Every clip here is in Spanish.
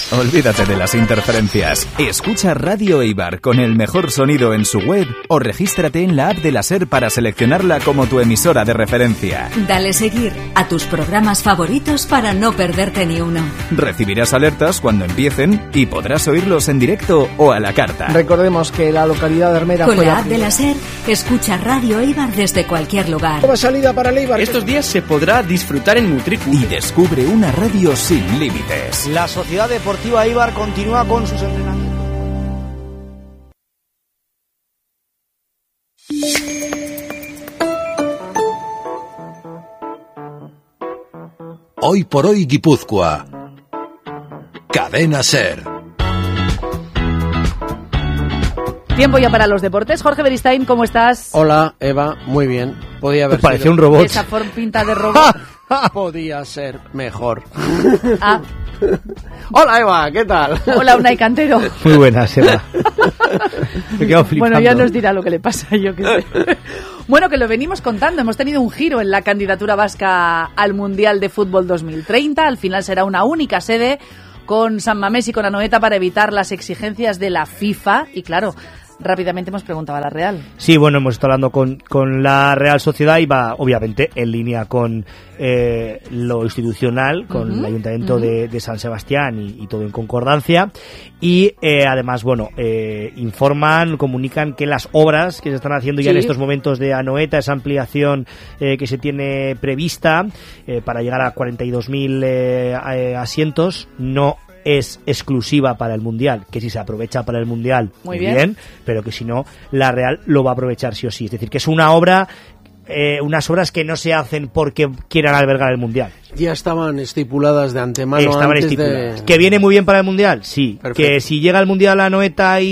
Olvídate de las interferencias. Escucha Radio Eibar con el mejor sonido en su web o regístrate en la app de la SER para seleccionarla como tu emisora de referencia. Dale seguir a tus programas favoritos para no perderte ni uno. Recibirás alertas cuando empiecen y podrás oírlos en directo o a la carta. Recordemos que la localidad de Armera con la app de la SER, escucha Radio Eibar desde cualquier lugar. Nueva salida para el Eibar. Estos días se podrá disfrutar en Mutriku. Y descubre una radio sin límites. La Sociedad Deportiva Eibar continúa con sus entrenamientos. Hoy por hoy Guipúzcoa. Cadena SER. Tiempo ya para los deportes. Jorge Beristain, ¿cómo estás? Hola, Eva, muy bien. Podía haber parecía sido un robot. Esa pinta de robot. Podía ser mejor. Ah. Hola, Eva, ¿qué tal? Hola, Unai Cantero. Muy buenas, Eva. Me quedo flipando. Bueno, ya nos dirá lo que le pasa, yo qué sé. Bueno, que lo venimos contando. Hemos tenido un giro en la candidatura vasca al Mundial de Fútbol 2030. Al final será una única sede con San Mamés y con Anoeta para evitar las exigencias de la FIFA. Y claro, rápidamente hemos preguntado a la Real. Sí, bueno, hemos estado hablando con la Real Sociedad y va, obviamente, en línea con lo institucional, con el Ayuntamiento de San Sebastián y todo en concordancia. Y además, bueno, informan, comunican que las obras que se están haciendo ya en estos momentos de Anoeta, esa ampliación que se tiene prevista para llegar a 42.000 asientos, no es exclusiva para el Mundial, que si se aprovecha para el Mundial, muy bien, pero que si no, la Real lo va a aprovechar sí o sí. Es decir, que es una obra, unas obras que no se hacen porque quieran albergar el Mundial. Ya estaban estipuladas de antemano. Estaban estipuladas. ¿Que viene muy bien para el Mundial? Sí. Perfecto. Que si llega el Mundial a Anoeta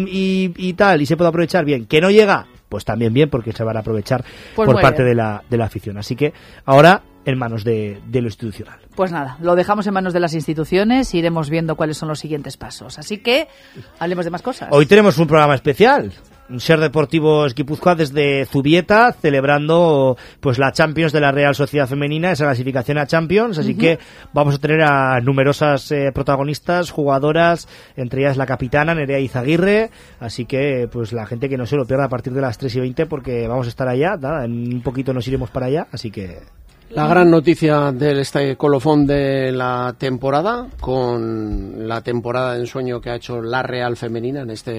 y tal, y se puede aprovechar, bien. ¿Que no llega? Pues también bien, porque se van a aprovechar pues por parte de la afición. Así que ahora en manos de lo institucional. Pues nada, lo dejamos en manos de las instituciones y iremos viendo cuáles son los siguientes pasos. Así que hablemos de más cosas. Hoy tenemos un programa especial. SER Deportivos Guipúzcoa desde Zubieta, celebrando pues la Champions de la Real Sociedad Femenina, esa clasificación a Champions, así que vamos a tener a numerosas protagonistas, jugadoras, entre ellas la capitana Nerea Izaguirre, así que pues la gente que no se lo pierda a partir de las 3:20 porque vamos a estar allá, nada, en un poquito nos iremos para allá, así que... La gran noticia de este colofón de la temporada, con la temporada de ensueño que ha hecho la Real Femenina en esta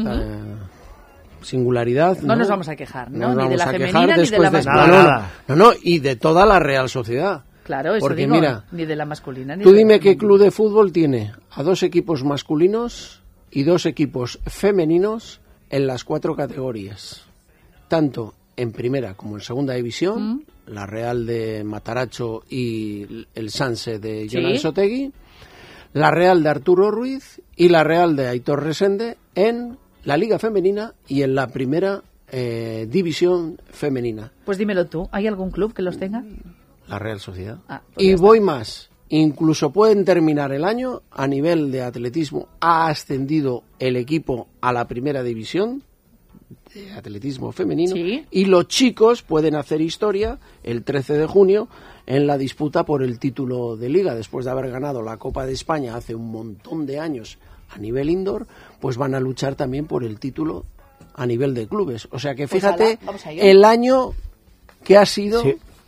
singularidad. No nos vamos a quejar, ¿no? Ni de la femenina ni de la masculina. No, y de toda la Real Sociedad. Claro, eso porque digo, mira, ni de la masculina. Ni tú dime qué club de fútbol tiene a 2 equipos masculinos y 2 equipos femeninos en las 4 categorías. Tanto en primera como en segunda división, la Real de Mataracho y el Sanse de Jonan Sotegui, la Real de Arturo Ruiz y la Real de Aitor Resende en la Liga Femenina y en la primera división femenina. Pues dímelo tú, ¿hay algún club que los tenga? La Real Sociedad. Pues y voy más, incluso pueden terminar el año a nivel de atletismo, ha ascendido el equipo a la primera división de atletismo femenino y los chicos pueden hacer historia el 13 de junio en la disputa por el título de liga, después de haber ganado la Copa de España hace un montón de años a nivel indoor, pues van a luchar también por el título a nivel de clubes. O sea que fíjate el año que ha sido,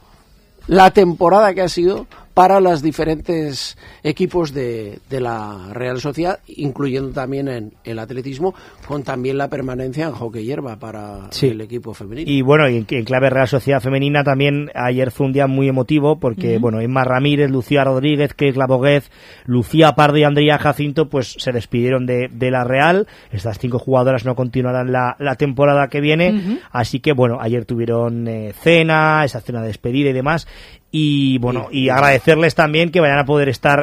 la temporada que ha sido para los diferentes equipos de la Real Sociedad, incluyendo también en el atletismo, con también la permanencia en hockey hierba para el equipo femenino. Y bueno, y en clave Real Sociedad Femenina también ayer fue un día muy emotivo porque, bueno, Emma Ramírez, Lucía Rodríguez, Keisla Boguez, Lucía Pardo y Andrea Jacinto, pues se despidieron de la Real. Estas 5 jugadoras no continuarán la temporada que viene, así que bueno, ayer tuvieron esa cena de despedida y demás. Y bueno, y agradecerles también que vayan a poder estar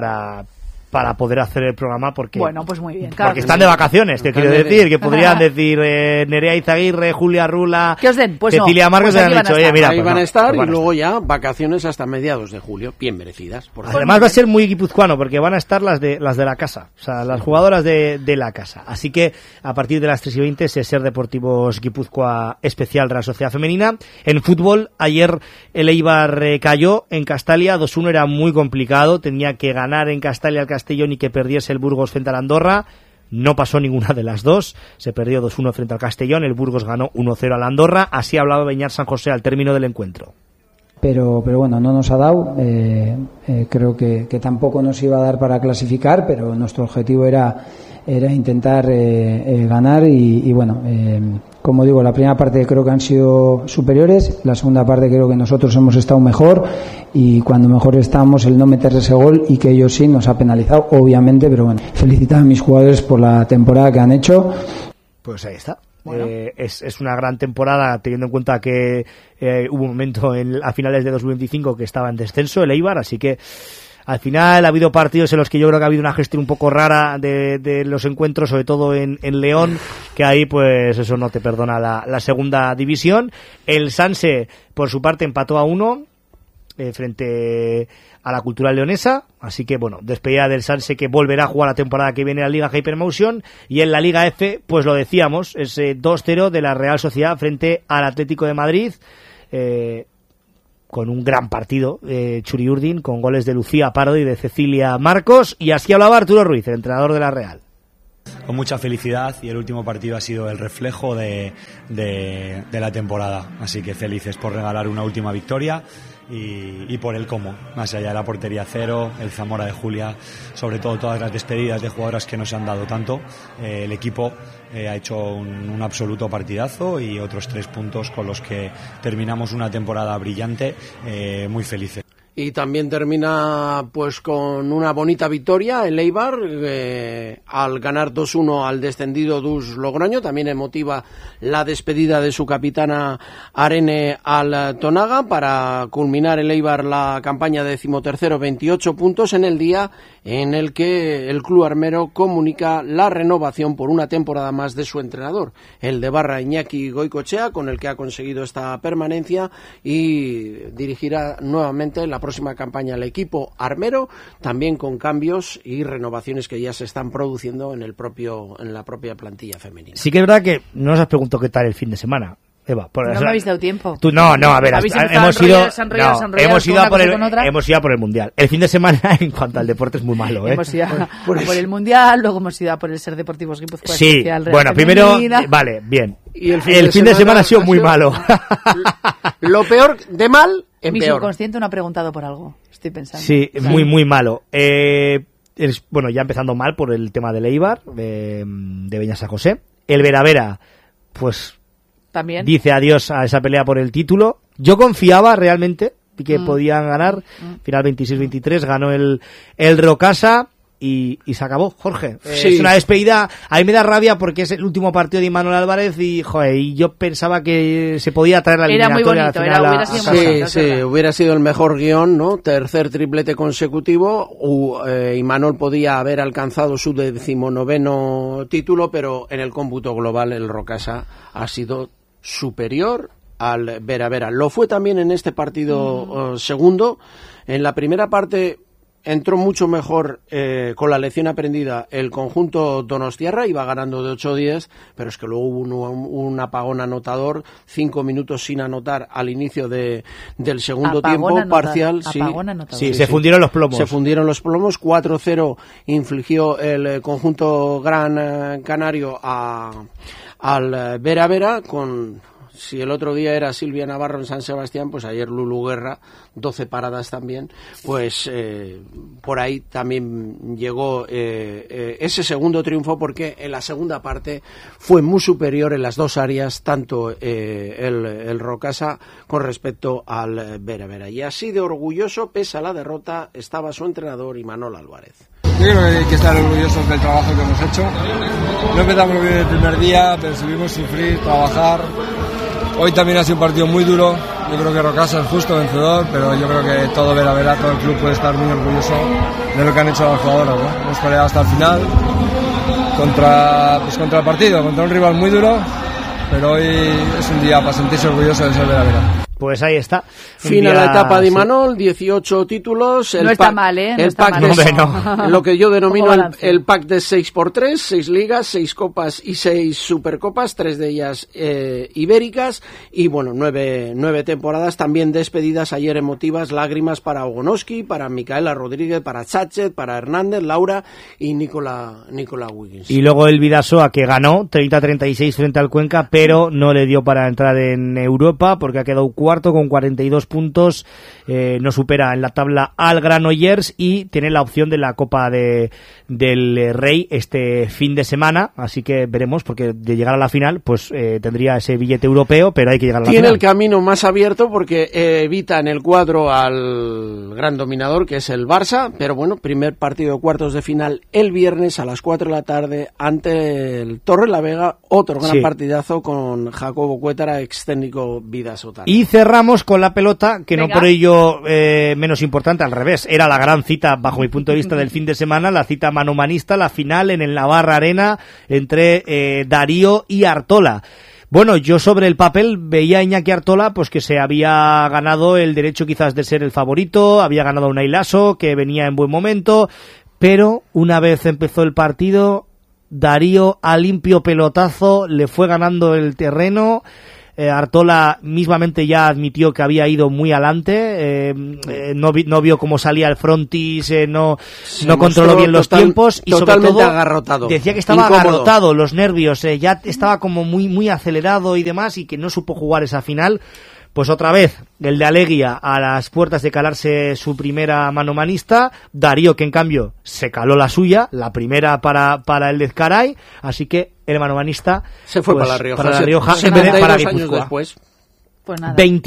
para poder hacer el programa porque bueno, pues muy bien, claro, porque están de vacaciones, te quiero decir, que podrían decir Nerea Izaguirre, Julia Rula, que os den, pues Cecilia Márquez, pues han dicho, oye, mira, ahí van a estar, y luego ya vacaciones hasta mediados de julio, bien merecidas. Además va a ser muy guipuzcoano porque van a estar las de la casa, o sea, las jugadoras de la casa. Así que a partir de las 3:20 SER Deportivos Guipúzcoa especial Real Sociedad Femenina. En fútbol, ayer el Eibar cayó en Castalia 2-1, era muy complicado, tenía que ganar en Castalia al Castellón y que perdiese el Burgos frente al Andorra. No pasó ninguna de las dos, se perdió 2-1 frente al Castellón, el Burgos ganó 1-0 al Andorra, así hablaba Beñat San José al término del encuentro. Pero bueno, no nos ha dado, creo que tampoco nos iba a dar para clasificar, pero nuestro objetivo era intentar ganar y bueno, como digo, la primera parte creo que han sido superiores, la segunda parte creo que nosotros hemos estado mejor y cuando mejor estamos el no meter ese gol y que ellos sí nos ha penalizado, obviamente, pero bueno, felicitar a mis jugadores por la temporada que han hecho. Pues ahí está. Bueno. Es una gran temporada teniendo en cuenta que hubo un momento a finales de 2025 que estaba en descenso el Eibar, así que al final ha habido partidos en los que yo creo que ha habido una gestión un poco rara de los encuentros, sobre todo en León, que ahí pues eso no te perdona la segunda división. El Sanse por su parte empató a 1 frente a la Cultural Leonesa, así que bueno, despedida del Sanse, que volverá a jugar la temporada que viene a la Liga Hypermotion. Y en la Liga F, pues lo decíamos, ese 2-0 de la Real Sociedad frente al Atlético de Madrid, con un gran partido, Churi Urdin, con goles de Lucía Pardo y de Cecilia Marcos, y así hablaba Arturo Ruiz, el entrenador de la Real. Con mucha felicidad, y el último partido ha sido el reflejo de la temporada, así que felices por regalar una última victoria y por el cómo, más allá de la portería cero, el Zamora de Julia, sobre todo todas las despedidas de jugadoras que nos han dado tanto. El equipo ha hecho un absoluto partidazo y otros 3 puntos con los que terminamos una temporada brillante, muy felices. Y también termina pues con una bonita victoria el Eibar al ganar 2-1 al descendido Dus Logroño. También emotiva la despedida de su capitana Arene al Tonaga para culminar el Eibar la campaña 13º, 28 puntos en el día en el que el club armero comunica la renovación por una temporada más de su entrenador, el de Barra Iñaki Goicoechea, con el que ha conseguido esta permanencia y dirigirá nuevamente la próxima campaña al equipo armero, también con cambios y renovaciones que ya se están produciendo en la propia plantilla femenina. Sí que es verdad que no nos has preguntado qué tal el fin de semana, Eva. No me habéis dado tiempo. No, a ver, hemos ido a por el Mundial. El fin de semana, en cuanto al deporte, es muy malo, ¿eh? Hemos ido a por el Mundial, luego hemos ido a por el Ser Deportivos Guipúzcoa. Sí, bueno, primero, vale, bien. Y el fin de semana ha sido muy malo. Lo peor de mal en Mi peor. subconsciente no ha preguntado por algo, estoy pensando. Sí, muy malo. Bueno, ya empezando mal por el tema del Eibar, de Beñat San José. El Vera, pues también dice adiós a esa pelea por el título. Yo confiaba realmente que podían ganar. Final 26-23, ganó el Rocasa y se acabó, Jorge. Sí. Es una despedida. A mí me da rabia porque es el último partido de Imanol Álvarez y yo pensaba que se podía traer la eliminatoria. Era muy bonito, hubiera sido muy bonito. Sí, hubiera sido el mejor guión, ¿no? Tercer triplete consecutivo. Imanol podía haber alcanzado su 19º título, pero en el cómputo global el Rocasa ha sido superior al Vera. Lo fue también en este partido segundo. En la primera parte entró mucho mejor con la lección aprendida el conjunto donostiarra, iba ganando de 8-10, pero es que luego hubo un apagón anotador, 5 minutos sin anotar al inicio del segundo tiempo parcial. Sí, se fundieron los plomos. 4-0 infligió el conjunto gran canario al Vera con... Si el otro día era Silvia Navarro en San Sebastián, pues ayer Lulu Guerra, 12 paradas también, pues por ahí también llegó ese segundo triunfo, porque en la segunda parte fue muy superior en las dos áreas, tanto el Rocasa con respecto al Vera. Y así de orgulloso, pese a la derrota, estaba su entrenador Imanol Álvarez. Yo creo que hay que estar orgullosos del trabajo que hemos hecho. No empezamos bien el primer día, pero subimos sufrir, trabajar. Hoy también ha sido un partido muy duro. Yo creo que Rocasa es justo vencedor, pero yo creo que todo Vera, todo el club puede estar muy orgulloso de lo que han hecho las jugadoras, ¿no? Hemos peleado hasta el final contra el partido, contra un rival muy duro, pero hoy es un día para sentirse orgulloso de ser Vera. Pues ahí está. Final la etapa de Imanol, 18 títulos. No está mal, ¿eh? El pack lo que yo denomino el pack de 6x3, 6 ligas, 6 copas y 6 supercopas, 3 de ellas ibéricas, y bueno, 9 temporadas también despedidas ayer emotivas, lágrimas para Ogonowski, para Micaela Rodríguez, para Cháchez, para Hernández, Laura y Nicola Wiggins. Y luego el Bidasoa, que ganó 30-36 frente al Cuenca, pero no le dio para entrar en Europa porque ha quedado cuarto con 42 puntos, no supera en la tabla al Granollers y tiene la opción de la Copa del Rey este fin de semana, así que veremos, porque de llegar a la final pues tendría ese billete europeo, pero hay que llegar a la final. Tiene el camino más abierto porque evita en el cuadro al gran dominador, que es el Barça, pero bueno, primer partido de cuartos de final el viernes a las 4 de la tarde ante el Torrelavega, otro gran partidazo con Jacobo Cuétara, ex técnico Bidasoa. Y cerramos con la pelota, que no por ello menos importante, al revés, era la gran cita bajo mi punto de vista del fin de semana, la cita manomanista, la final en el Navarra Arena entre Darío y Artola. Bueno, yo sobre el papel veía a Iñaki Artola pues que se había ganado el derecho quizás de ser el favorito, había ganado a Unai Laso, que venía en buen momento, pero una vez empezó el partido, Darío a limpio pelotazo le fue ganando el terreno. Artola mismamente ya admitió que había ido muy adelante, no vio cómo salía el frontis, no controló bien los tiempos y sobre todo agarrotado. Decía que estaba agarrotado, los nervios, ya estaba como muy acelerado y demás, y que no supo jugar esa final. Pues otra vez, el de Aleguía a las puertas de calarse su primera manomanista, Darío, que en cambio se caló la suya, la primera para el de Ezcaray, así que el manomanista se fue pues, para La Rioja, para La Rioja en vez de para Guipúzcoa. Años después. Pues nada.